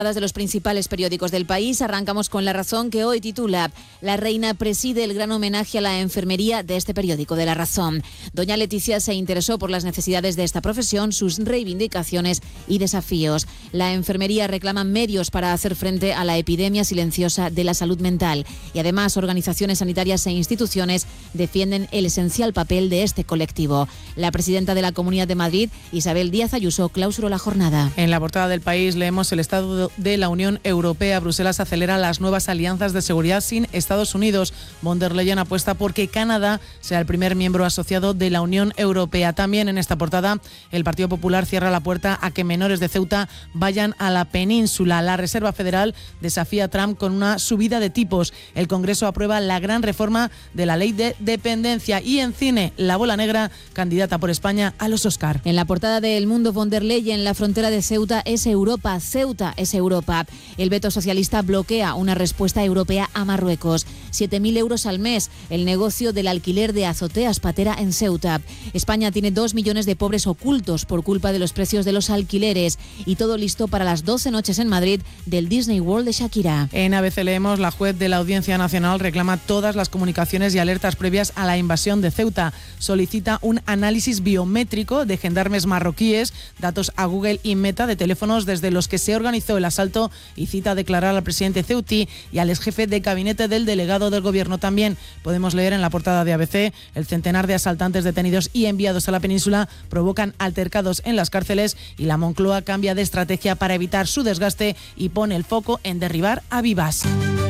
De los principales periódicos del país, arrancamos con La Razón, que hoy titula: La reina preside el gran homenaje a la enfermería de este periódico de La Razón. Doña Leticia se interesó por las necesidades de esta profesión, sus reivindicaciones y desafíos. La enfermería reclama medios para hacer frente a la epidemia silenciosa de la salud mental y además organizaciones sanitarias e instituciones defienden el esencial papel de este colectivo. La presidenta de la Comunidad de Madrid, Isabel Díaz Ayuso, clausuró la jornada. En la portada del País leemos: el estado de la Unión Europea. Bruselas acelera las nuevas alianzas de seguridad sin Estados Unidos. Von der Leyen apuesta por que Canadá sea el primer miembro asociado de la Unión Europea. También en esta portada, el Partido Popular cierra la puerta a que menores de Ceuta vayan a la península. La Reserva Federal desafía a Trump con una subida de tipos. El Congreso aprueba la gran reforma de la ley de dependencia. Y en cine, La Bola Negra, candidata por España a los Oscar. En la portada de El Mundo, Von der Leyen: la frontera de Ceuta es Europa, Ceuta es Europa. El veto socialista bloquea una respuesta europea a Marruecos. 7.000 euros al mes, el negocio del alquiler de azoteas patera en Ceuta. España tiene 2 millones de pobres ocultos por culpa de los precios de los alquileres. Y todo listo para las 12 noches en Madrid del Disney World de Shakira. En ABC leemos: la juez de la Audiencia Nacional reclama todas las comunicaciones y alertas previas a la invasión de Ceuta. Solicita un análisis biométrico de gendarmes marroquíes, datos a Google y Meta de teléfonos desde los que se organizó el asalto, y cita a declarar al presidente ceutí y al exjefe de gabinete del delegado del gobierno. También podemos leer en la portada de ABC: el centenar de asaltantes detenidos y enviados a la península provocan altercados en las cárceles, y la Moncloa cambia de estrategia para evitar su desgaste y pone el foco en derribar a Vivas.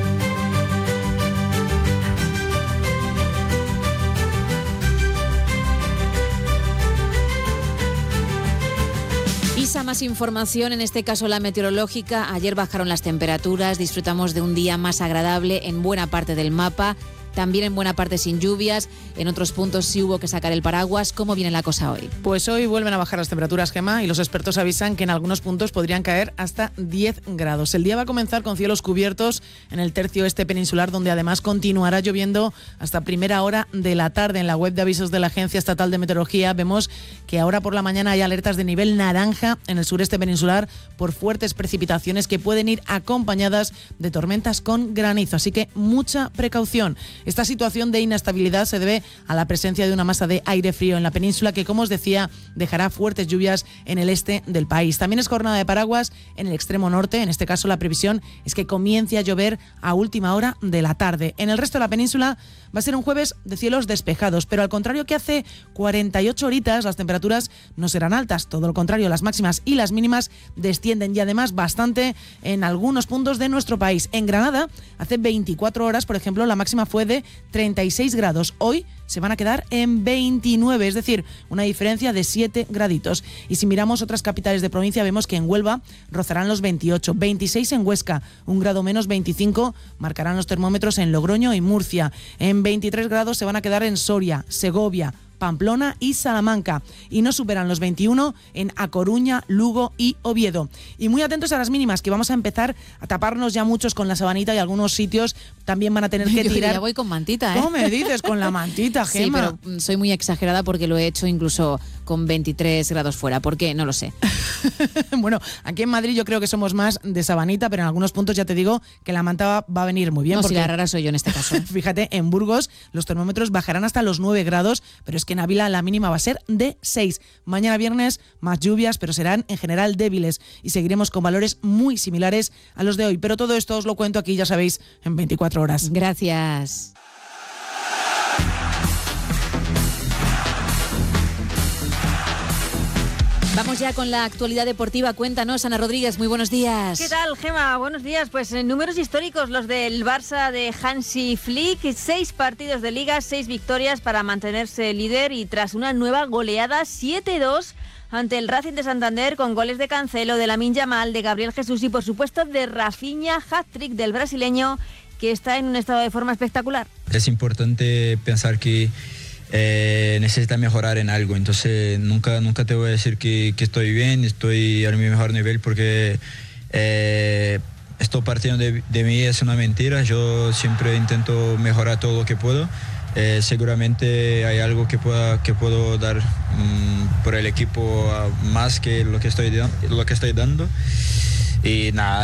Más información, en este caso la meteorológica. Ayer bajaron las temperaturas, disfrutamos de un día más agradable en buena parte del mapa. También en buena parte sin lluvias, en otros puntos sí hubo que sacar el paraguas. ¿Cómo viene la cosa hoy? Pues hoy vuelven a bajar las temperaturas, Gemma, y los expertos avisan que en algunos puntos podrían caer hasta 10 grados. El día va a comenzar con cielos cubiertos en el tercio este peninsular, donde además continuará lloviendo hasta primera hora de la tarde. En la web de avisos de la Agencia Estatal de Meteorología vemos que ahora por la mañana hay alertas de nivel naranja en el sureste peninsular por fuertes precipitaciones que pueden ir acompañadas de tormentas con granizo, así que mucha precaución. Esta situación de inestabilidad se debe a la presencia de una masa de aire frío en la península que, como os decía, dejará fuertes lluvias en el este del país. También es jornada de paraguas en el extremo norte. En este caso, la previsión es que comience a llover a última hora de la tarde. En el resto de la península va a ser un jueves de cielos despejados, pero al contrario que hace 48 horitas, las temperaturas no serán altas. Todo lo contrario, las máximas y las mínimas descienden, y además bastante en algunos puntos de nuestro país. En Granada, hace 24 horas, por ejemplo, la máxima fue de 36 grados. Hoy se van a quedar en 29, es decir, una diferencia de 7 graditos. Y si miramos otras capitales de provincia, vemos que en Huelva rozarán los 28, 26 en Huesca, un grado menos, 25 marcarán los termómetros en Logroño y Murcia. En 23 grados se van a quedar en Soria, Segovia, Pamplona y Salamanca, y no superan los 21 en A Coruña, Lugo y Oviedo. Y muy atentos a las mínimas, que vamos a empezar a taparnos ya muchos con la sabanita, y algunos sitios también van a tener que tirar. Yo ya voy con mantita, ¿eh? ¿Cómo me dices? Con la mantita, Gemma. Sí, pero soy muy exagerada porque lo he hecho incluso con 23 grados fuera. ¿Por qué? No lo sé. Bueno, aquí en Madrid yo creo que somos más de sabanita, pero en algunos puntos ya te digo que la manta va a venir muy bien. No, porque, si la rara soy yo en este caso. Fíjate, en Burgos los termómetros bajarán hasta los 9 grados, pero es que en Ávila la mínima va a ser de 6. Mañana viernes más lluvias, pero serán en general débiles, y seguiremos con valores muy similares a los de hoy. Pero todo esto os lo cuento aquí, ya sabéis, en 24 horas. Gracias. Vamos ya con la actualidad deportiva. Cuéntanos, Ana Rodríguez, muy buenos días. ¿Qué tal, Gemma? Buenos días. Pues números históricos los del Barça de Hansi Flick. 6 partidos de Liga, 6 victorias para mantenerse líder, y tras una nueva goleada 7-2 ante el Racing de Santander, con goles de Cancelo, de Lamine Yamal, de Gabriel Jesús y por supuesto de Rafinha, hat-trick del brasileño, que está en un estado de forma espectacular. Es importante pensar que necesita mejorar en algo, entonces nunca te voy a decir que estoy bien, estoy a mi mejor nivel, porque esto partiendo de mí es una mentira. Yo siempre intento mejorar todo lo que puedo. Seguramente hay algo que puedo dar por el equipo más que lo que estoy dando, y nada.